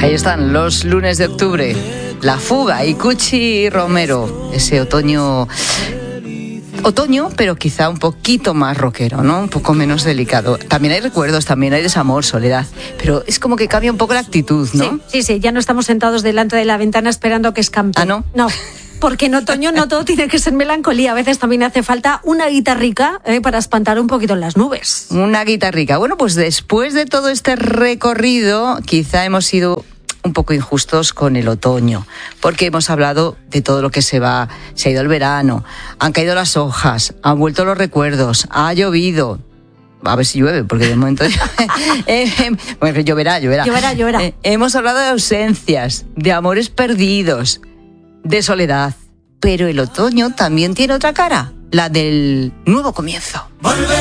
Ahí están los lunes de octubre, La Fuga y Cuchi Romero, ese otoño, pero quizá un poquito más rockero, ¿no? Un poco menos delicado. También hay recuerdos, también hay desamor, soledad, pero es como que cambia un poco la actitud, ¿no? Sí, ya no estamos sentados delante de la ventana esperando que escampe. ¿Ah, no? No. Porque en otoño no todo tiene que ser melancolía, a veces también hace falta una guitarrica para espantar un poquito las nubes. Una guitarrica. Bueno, pues después de todo este recorrido, quizá hemos sido un poco injustos con el otoño, porque hemos hablado de todo lo que se ha ido el verano, han caído las hojas, han vuelto los recuerdos, ha llovido. A ver si llueve, porque de momento bueno, lloverá. Hemos hablado de ausencias, de amores perdidos, de soledad, pero el otoño también tiene otra cara, la del nuevo comienzo.